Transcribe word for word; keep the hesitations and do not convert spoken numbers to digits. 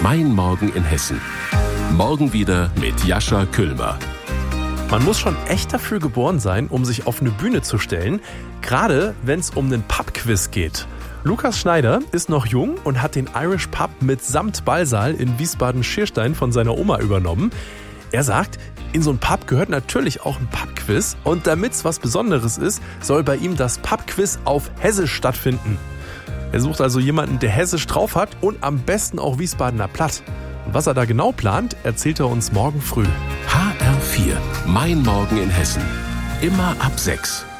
Mein Morgen in Hessen. Morgen wieder mit Jascha Küllmer. Man muss schon echt dafür geboren sein, um sich auf eine Bühne zu stellen, gerade wenn es um einen Pub-Quiz geht. Lukas Schneider ist noch jung und hat den Irish Pub mitsamt Ballsaal in Wiesbaden-Schierstein von seiner Oma übernommen. Er sagt, in so ein Pub gehört natürlich auch ein Pub-Quiz und damit's was Besonderes ist, soll bei ihm das Pub-Quiz auf Hessisch stattfinden. Er sucht also jemanden, der Hessisch drauf hat und am besten auch Wiesbadener Platt. Und was er da genau plant, erzählt er uns morgen früh. H R vier. Mein Morgen in Hessen. Immer ab sechs.